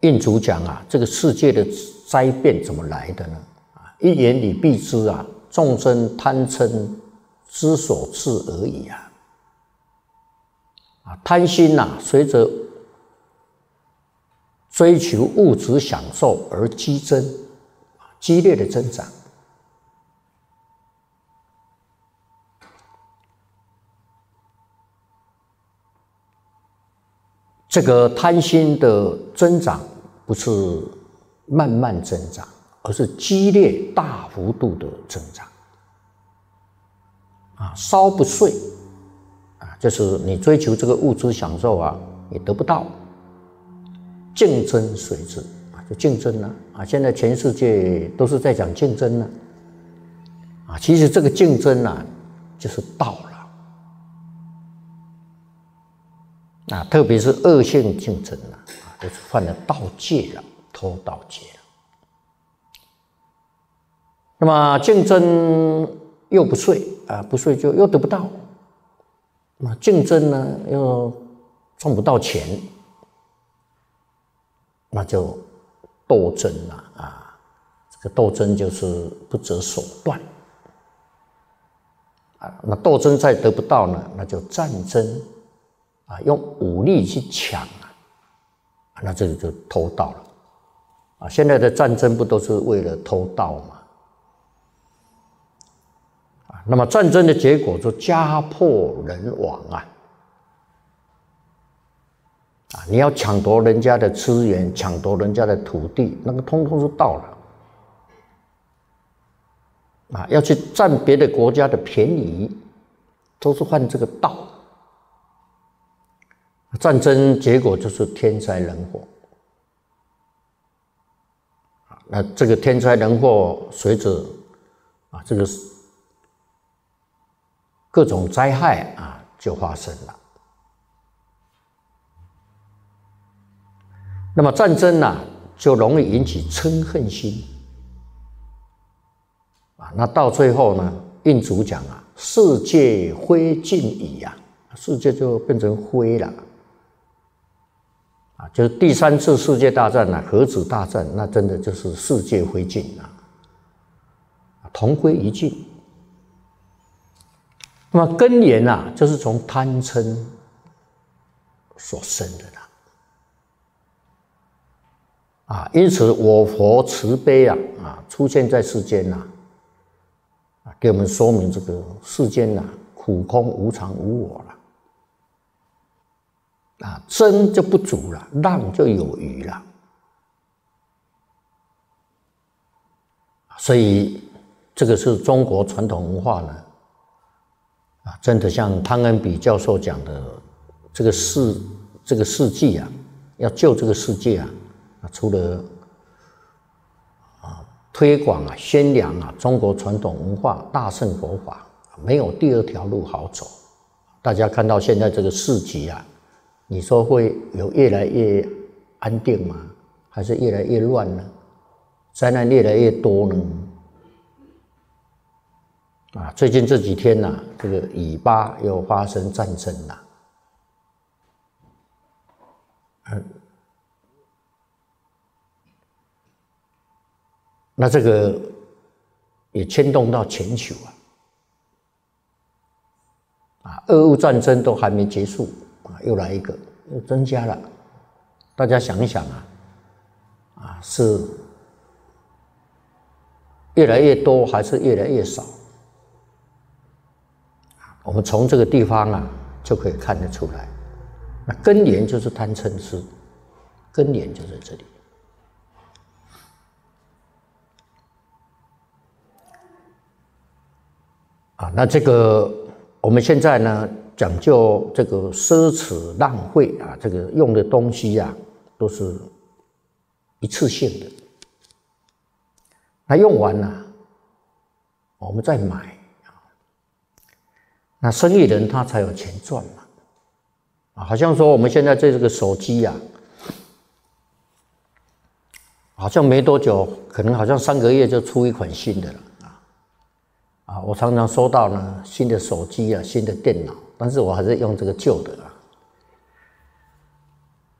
印祖讲啊，这个世界的灾变怎么来的呢？一言以蔽之啊，众生贪嗔之所致而已啊。贪心呐，随着追求物质享受而激烈的增长。这个贪心的增长不是慢慢增长，而是激烈大幅度的增长。稍不遂就是你追求这个物质享受啊，你得不到，竞争随之就竞争了现在全世界都是在讲竞争了其实这个竞争就是道了特别是恶性竞争就是犯了盗戒了，偷盗戒了。那么竞争又不遂不遂就又得不到，那竞争呢又赚不到钱，那就斗争了这个斗争就是不择手段那斗争再得不到呢，那就战争用武力去抢那这个就偷盗了现在的战争不都是为了偷盗吗？那么战争的结果就家破人亡你要抢夺人家的资源，抢夺人家的土地，那个通通是盗了要去占别的国家的便宜，都是犯这个盗。战争结果就是天灾人祸那这个天灾人祸随着这个各种灾害就发生了。那么战争就容易引起嗔恨心那到最后呢，印祖讲世界灰烬矣世界就变成灰了就是第3次世界大战核子大战，那真的就是世界灰烬同归于尽。那么根源就是从贪嗔所生的因此我佛慈悲出现在世间给我们说明这个世间苦空无常无我了真就不足了，让就有余了。所以这个是中国传统文化呢真的像汤恩比教授讲的，这个世纪要救这个世界除了推广宣扬中国传统文化大乘佛法，没有第2条路好走。大家看到现在这个世局你说会有越来越安定吗？还是越来越乱呢？灾难越来越多呢？最近这几天这个以巴又发生战争了。那这个也牵动到全球俄乌战争都还没结束又来一个，又增加了。大家想一想是越来越多还是越来越少？我们从这个地方就可以看得出来，那根源就是贪嗔痴，根源就在这里。那这个我们现在呢讲究这个奢侈浪费这个用的东西都是一次性的，那用完了我们再买那生意人他才有钱赚嘛好像说我们现在这个手机好像没多久，可能好像3个月就出一款新的了我常常收到呢新的手机新的电脑，但是我还是用这个旧的